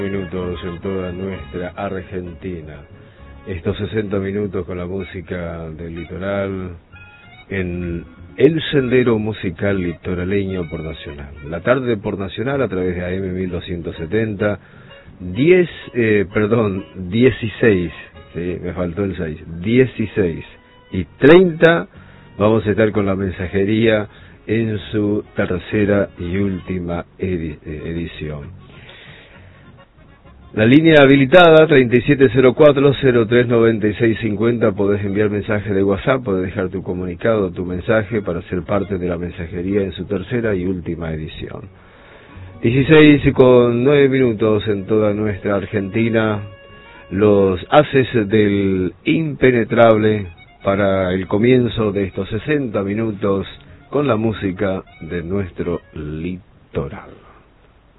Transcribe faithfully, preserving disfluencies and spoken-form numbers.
Minutos en toda nuestra Argentina. Estos sesenta minutos con la música del litoral en el sendero musical litoraleño por Nacional. La tarde por Nacional a través de A M mil doscientos setenta, diez, eh, perdón, dieciséis, sí, me faltó el seis, dieciséis y treinta vamos a estar con la mensajería en su tercera y última edi edición. La línea habilitada treinta y siete cero cuatro cero tres noventa y seis cincuenta, podés enviar mensaje de WhatsApp, podés dejar tu comunicado, tu mensaje para ser parte de la mensajería en su tercera y última edición. dieciséis con nueve minutos en toda nuestra Argentina, los haces del impenetrable para el comienzo de estos sesenta minutos con la música de nuestro litoral.